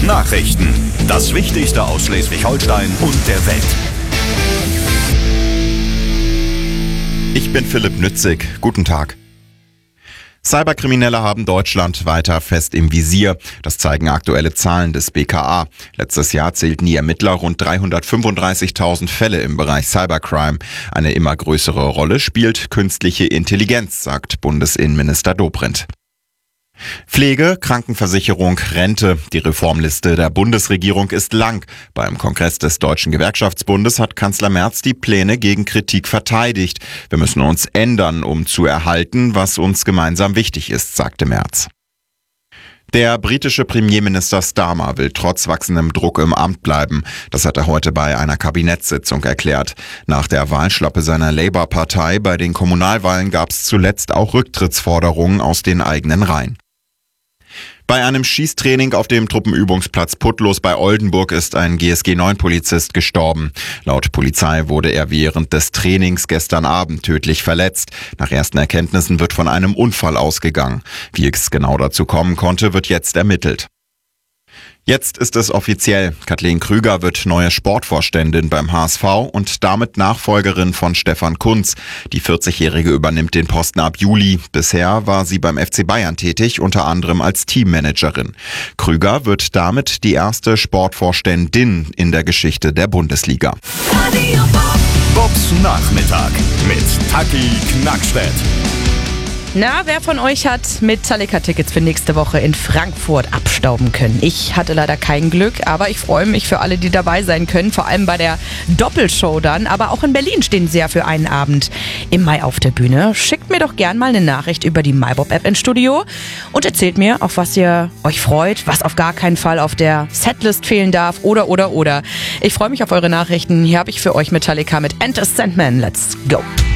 Nachrichten. Das Wichtigste aus Schleswig-Holstein und der Welt. Ich bin Philipp Nützig. Guten Tag. Cyberkriminelle haben Deutschland weiter fest im Visier. Das zeigen aktuelle Zahlen des BKA. Letztes Jahr zählten die Ermittler rund 335.000 Fälle im Bereich Cybercrime. Eine immer größere Rolle spielt künstliche Intelligenz, sagt Bundesinnenminister Dobrindt. Pflege, Krankenversicherung, Rente. Die Reformliste der Bundesregierung ist lang. Beim Kongress des Deutschen Gewerkschaftsbundes hat Kanzler Merz die Pläne gegen Kritik verteidigt. Wir müssen uns ändern, um zu erhalten, was uns gemeinsam wichtig ist, sagte Merz. Der britische Premierminister Starmer will trotz wachsendem Druck im Amt bleiben. Das hat er heute bei einer Kabinettssitzung erklärt. Nach der Wahlschlappe seiner Labour-Partei bei den Kommunalwahlen gab es zuletzt auch Rücktrittsforderungen aus den eigenen Reihen. Bei einem Schießtraining auf dem Truppenübungsplatz Putlos bei Oldenburg ist ein GSG-9-Polizist gestorben. Laut Polizei wurde er während des Trainings gestern Abend tödlich verletzt. Nach ersten Erkenntnissen wird von einem Unfall ausgegangen. Wie es genau dazu kommen konnte, wird jetzt ermittelt. Jetzt ist es offiziell. Kathleen Krüger wird neue Sportvorständin beim HSV und damit Nachfolgerin von Stefan Kuntz. Die 40-Jährige übernimmt den Posten ab Juli. Bisher war sie beim FC Bayern tätig, unter anderem als Teammanagerin. Krüger wird damit die erste Sportvorständin in der Geschichte der Bundesliga. Bobs Nachmittag mit Taki Knackstedt. Na, wer von euch hat Metallica-Tickets für nächste Woche in Frankfurt abstauben können? Ich hatte leider kein Glück, aber ich freue mich für alle, die dabei sein können, vor allem bei der Doppelshow dann. Aber auch in Berlin stehen sie ja für einen Abend im Mai auf der Bühne. Schickt mir doch gern mal eine Nachricht über die MyBob-App ins Studio und erzählt mir, auf was ihr euch freut, was auf gar keinen Fall auf der Setlist fehlen darf oder. Ich freue mich auf eure Nachrichten. Hier habe ich für euch Metallica mit Enter Sandman. Let's go!